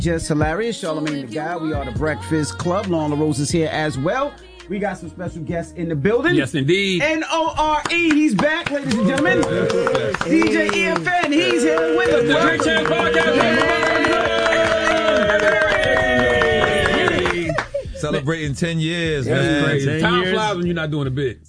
Just hilarious. Charlamagne the Guy. We are the Breakfast Club. Lawn LaRose is here as well. We got some special guests in the building. Yes, indeed. N-O-R-E. He's back, ladies and gentlemen. DJ EFN. He's here with us. The Drink Champs Podcast. Celebrating 10 years, man. That's crazy. 10 Time years. flies when you're not doing a bit.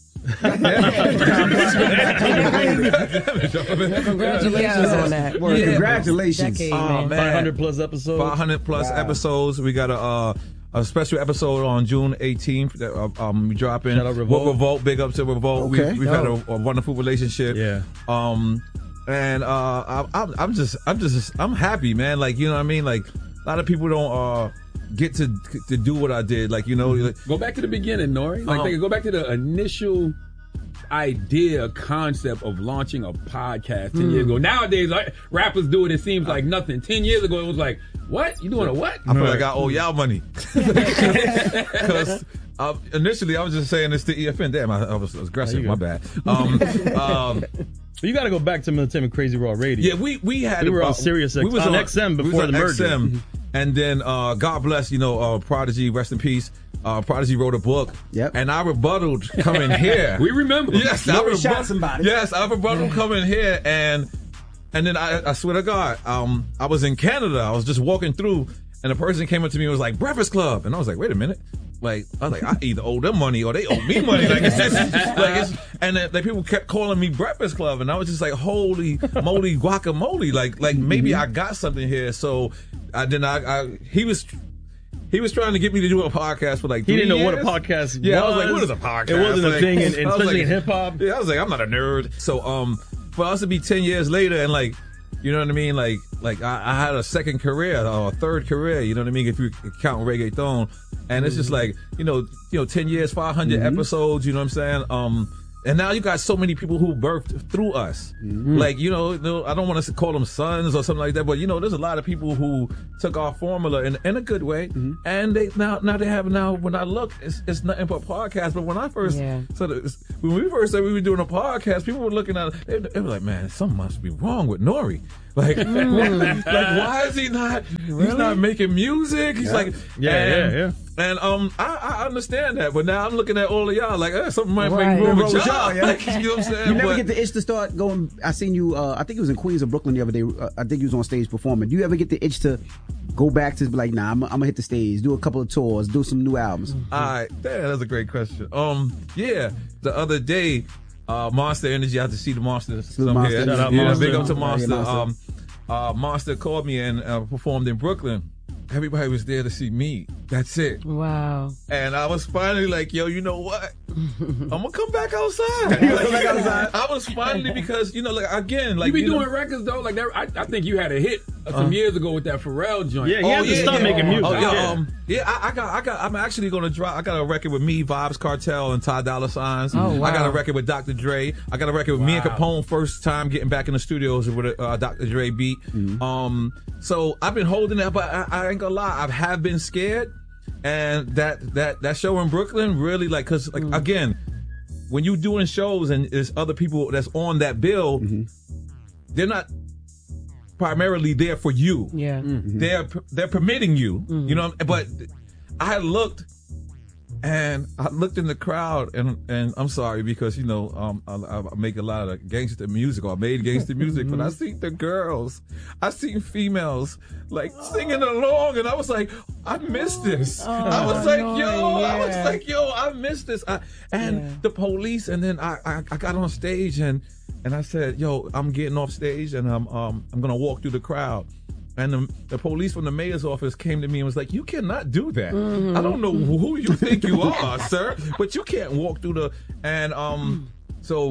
Congratulations on that. Congratulations. Decade, Oh, man. 500 plus episodes. 500 plus episodes. We got a special episode on June 18th that we dropping. Shout out Revolt. Revolt. Big up to Revolt. Okay. We've had a wonderful relationship. Yeah. And I'm happy, man. Like, you know what I mean? Like, a lot of people don't get to do what I did. Like, you know, like, Go back to the beginning, Nori. Like, go back to the initial idea, concept of launching a podcast 10 years ago. Nowadays, like, rappers do it seems like nothing. 10 years ago, it was like, what? You doing a what? I feel like I owe y'all money. Because initially, I was just saying this to EFN. Damn, I was aggressive. My bad. You got to go back to Militant and Crazy Raw Radio. Yeah, we were on Sirius XM. We was on XM before the merger. XM. And then, God bless, Prodigy, rest in peace. Prodigy wrote a book. Yep. And I rebutted coming here. We remember. Yes, I shot somebody. Yes, I rebutted coming here. And then I swear to God, I was in Canada. I was just walking through, and a person came up to me and was like, Breakfast Club. And I was like, wait a minute. Like, I was like, I either owe them money or they owe me money. Like, and then people kept calling me Breakfast Club, and I was just like, holy moly guacamole. Like maybe I got something here. So he was trying to get me to do a podcast for like 3 years. He didn't know what a podcast was. Yeah, I was like, what is a podcast? It wasn't a thing, especially in hip hop. Yeah, I was like, I'm not a nerd. So, for us to be 10 years later and like, you know what I mean? Like I had a second career or a third career, you know what I mean? If you count reggaeton. And it's just like, 10 years, 500 episodes, you know what I'm saying? And now you got so many people who birthed through us. Like, I don't want to call them sons or something like that, but there's a lot of people who took our formula in a good way. And they now when I look, it's nothing but podcasts. But when I first when we first said we were doing a podcast, people were looking at it, they were like, man, something must be wrong with Nori. Like, like, why is he not? Really? He's not making music. He's like, yeah. And I understand that, but now I'm looking at all of y'all like, something might be Right. wrong with With y'all. y'all, yeah. Like, you know what I'm saying? You never But- get the itch to start going. I seen you, I think it was in Queens or Brooklyn the other day. I think you was on stage performing. Do you ever get the itch to go back to be like, nah, I'm gonna hit the stage, do a couple of tours, do some new albums? That's a great question. The other day, Monster Energy, I had to see the Monster. Monster. Shout out Yeah, Monster. big up to Monster. Yeah, Monster. Monster called me and performed in Brooklyn. Everybody was there to see me. That's it. Wow. And I was finally like, yo, you know what? I'm gonna come back outside. I was finally, because again, like You be doing records though, like that. I think you had a hit some years ago with that Pharrell joint. Yeah, he had to start making music. I'm actually gonna drop. I got a record with me, Vibes Cartel, and Ty Dolla $igns. Oh, wow. I got a record with Dr. Dre. I got a record with me and Capone, first time getting back in the studios with a Dr. Dre beat. So I've been holding that, but I ain't gonna lie, I have been scared. And that show in Brooklyn really, like, cause like again, when you doing shows and there's other people that's on that bill, they're not primarily there for you. Yeah. They're permitting you, but I had looked and I looked in the crowd and I'm sorry because, I make a lot of gangster music, or I made gangster music, but I seen the girls, I seen females like singing along, and I was like, I missed this. I was like, I missed this. The police, and then I got on stage and I said, yo, I'm getting off stage and I'm gonna walk through the crowd. And the police from the mayor's office came to me and was like, you cannot do that. I don't know who you think you are, sir, but you can't walk through the... And so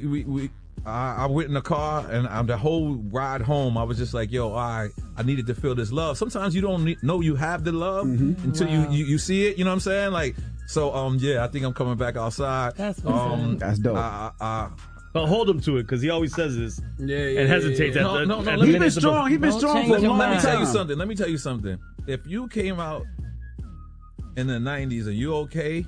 I went in the car, and the whole ride home, I was just like, yo, I needed to feel this love. Sometimes you don't know you have the love until you see it, you know what I'm saying? Like, so, I think I'm coming back outside. That's what's That's dope. But hold him to it, because he always says this and hesitates. No, He's been strong. He's been strong for a long time. Let me tell you something. If you came out in the 90s and you okay,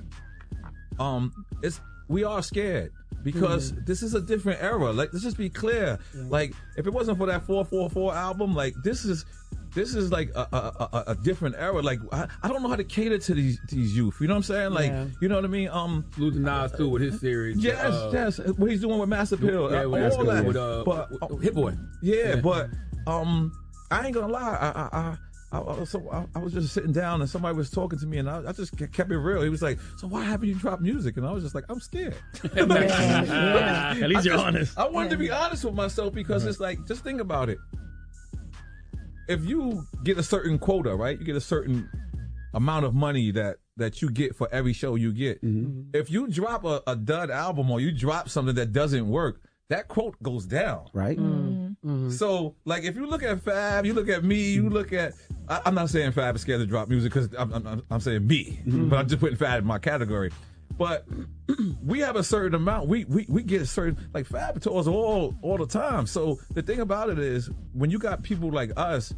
we are scared because this is a different era. Like, let's just be clear. Like, if it wasn't for that 444 album, like, this is this is like a different era. Like I don't know how to cater to these youth. You know what I'm saying? Like you know what I mean? Luther Nas too with his series. Yes. What he's doing with Master Pill. All that. With Hit Boy. Yeah, but I ain't gonna lie. I was just sitting down and somebody was talking to me and I just kept it real. He was like, "So why haven't you dropped music?" And I was just like, "I'm scared." At least you're honest. I wanted to be honest with myself because it's like, just think about it. If you get a certain quota, right? You get a certain amount of money that you get for every show you get. Mm-hmm. If you drop a dud album or you drop something that doesn't work, that quote goes down. Right. Mm-hmm. So, like, if you look at Fab, you look at me, you look at... I'm not saying Fab is scared to drop music because I'm saying me, but I'm just putting Fab in my category. But we have a certain amount. We get a certain... Like, Fab tours all the time. So, the thing about it is, when you got people like us,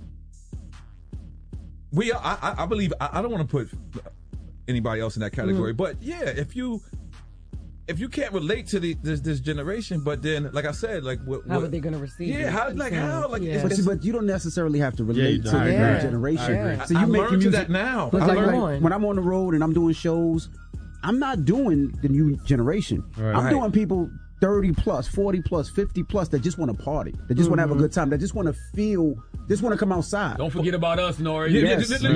I believe... I don't want to put anybody else in that category, but yeah, if you can't relate to this generation, but then, like I said, like how are they going to receive? Yeah, how? But you don't necessarily have to relate to the new generation. So you make music that now. Like when I'm on the road and I'm doing shows, I'm not doing the new generation. Right. I'm doing people 30 plus, 40 plus, 50 plus that just want to party, that just want to have a good time, that just want to feel, just want to come outside. Don't forget about us, Nori. Yes. Let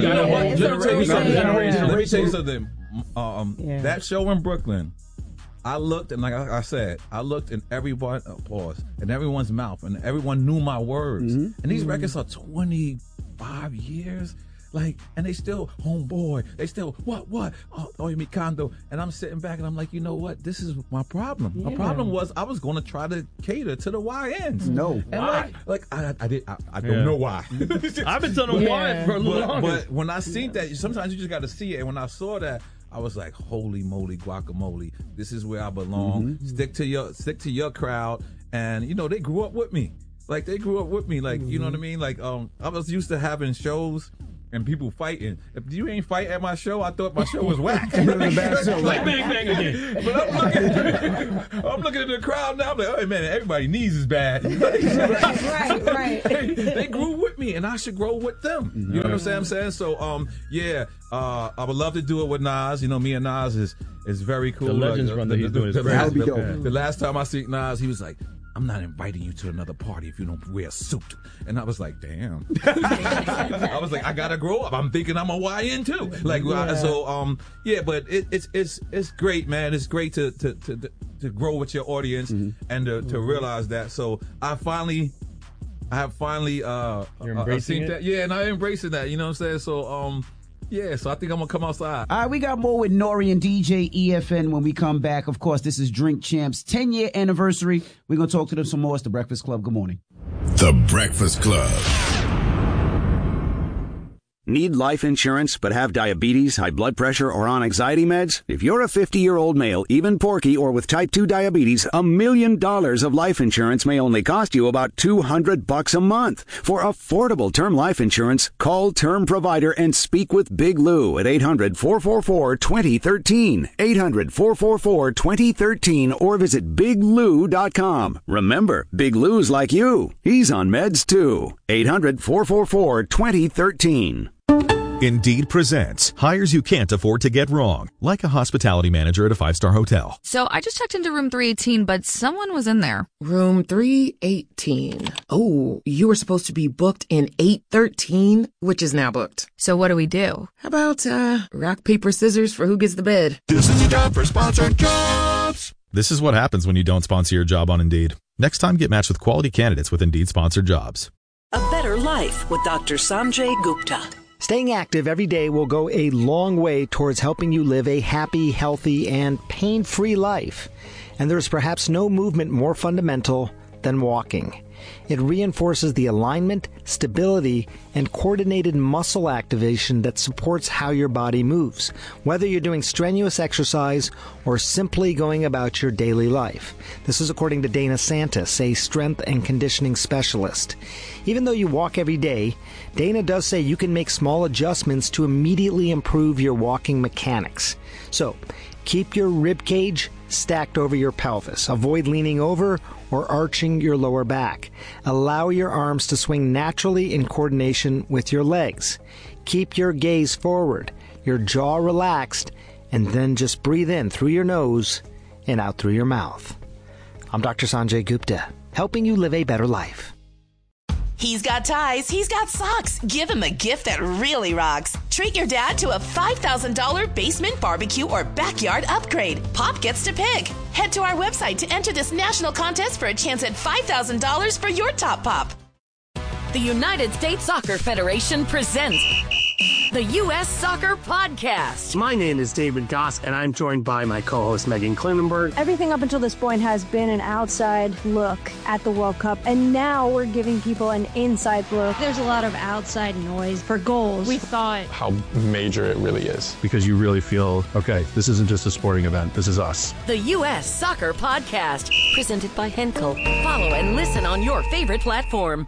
me tell you something. That show in Brooklyn, I looked and, like I said, I looked in everyone's mouth, and everyone knew my words. Mm-hmm. And these records are 25 years, like, and they still homeboy. They still what? Oh, you mean Kondo? And I'm sitting back and I'm like, you know what? This is my problem. Yeah. My problem was I was going to try to cater to the YNs. No, and I don't know why. I've been telling them why for a little longer. But when I seen that, sometimes you just got to see it. And when I saw that, I was like, holy moly, guacamole! This is where I belong. Mm-hmm. Stick to your crowd, and you know they grew up with me. Like you know what I mean. Like I was used to having shows and people fighting. If you ain't fight at my show, I thought my show was whack. It was a bad show. Like bang again. But I'm looking at the crowd now. I'm like, oh man, everybody's knees is bad. right. They grew with me, and I should grow with them. Mm-hmm. You know what I'm saying? So I would love to do it with Nas. You know, me and Nas is very cool. The Legends run that he's doing is great. The last time I see Nas, he was like, I'm not inviting you to another party if you don't wear a suit. And I was like, damn. I was like, I gotta grow up. I'm thinking I'm a YN too. Like, but it's great, man. It's great to grow with your audience and to realize that. So I have finally You're embracing that. Yeah, and I'm embracing that. You know what I'm saying? So so I think I'm going to come outside. All right, we got more with Nori and DJ EFN when we come back. Of course, this is Drink Champs' 10-year anniversary. We're going to talk to them some more. It's The Breakfast Club. Good morning. The Breakfast Club. Need life insurance but have diabetes, high blood pressure, or on anxiety meds? If you're a 50-year-old male, even porky, or with type 2 diabetes, $1 million of life insurance may only cost you about $200 a month. For affordable term life insurance, call Term Provider and speak with Big Lou at 800-444-2013. 800-444-2013 or visit biglou.com. Remember, Big Lou's like you. He's on meds too. 800-444-2013. Indeed presents hires you can't afford to get wrong, like a hospitality manager at a 5-star hotel. So I just checked into room 318, but someone was in there. Room 318. Oh, you were supposed to be booked in 813, which is now booked. So what do we do? How about rock, paper, scissors for who gets the bed? This is your time for sponsored jobs. This is what happens when you don't sponsor your job on Indeed. Next time, get matched with quality candidates with Indeed sponsored jobs. A better life with Dr. Sanjay Gupta. Staying active every day will go a long way towards helping you live a happy, healthy, and pain-free life. And there's perhaps no movement more fundamental than walking. It reinforces the alignment, stability, and coordinated muscle activation that supports how your body moves, whether you're doing strenuous exercise or simply going about your daily life. This is according to Dana Santis, a strength and conditioning specialist. Even though you walk every day, Dana does say you can make small adjustments to immediately improve your walking mechanics. So, keep your rib cage stacked over your pelvis. Avoid leaning over or arching your lower back. Allow your arms to swing naturally in coordination with your legs. Keep your gaze forward, your jaw relaxed, and then just breathe in through your nose and out through your mouth. I'm Dr. Sanjay Gupta, helping you live a better life. He's got ties, he's got socks. Give him a gift that really rocks. Treat your dad to a $5,000 basement barbecue or backyard upgrade. Pop gets to pick. Head to our website to enter this national contest for a chance at $5,000 for your top pop. The United States Soccer Federation presents the U.S. Soccer Podcast. My name is David Goss, and I'm joined by my co-host Megan Klinenberg. Everything up until this point has been an outside look at the World Cup, and now we're giving people an inside look. There's a lot of outside noise for goals. We thought how major it really is. Because you really feel, okay, this isn't just a sporting event, this is us. The U.S. Soccer Podcast, presented by Henkel. Follow and listen on your favorite platform.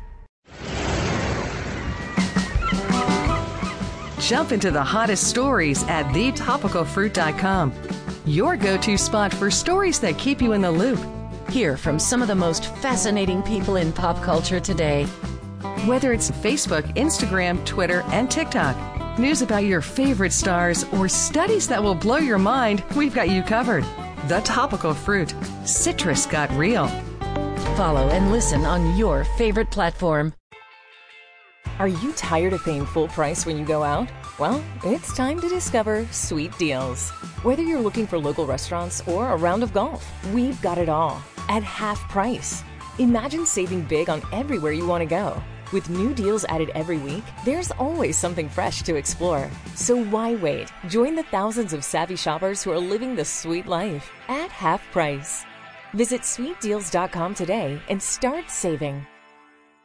Jump into the hottest stories at thetopicalfruit.com. Your go-to spot for stories that keep you in the loop. Hear from some of the most fascinating people in pop culture today. Whether it's Facebook, Instagram, Twitter, and TikTok, news about your favorite stars, or studies that will blow your mind, we've got you covered. The Topical Fruit. Citrus got real. Follow and listen on your favorite platform. Are you tired of paying full price when you go out? Well, it's time to discover Sweet Deals. Whether you're looking for local restaurants or a round of golf, we've got it all at half price. Imagine saving big on everywhere you want to go. With new deals added every week, there's always something fresh to explore. So why wait? Join the thousands of savvy shoppers who are living the sweet life at half price. Visit sweetdeals.com today and start saving.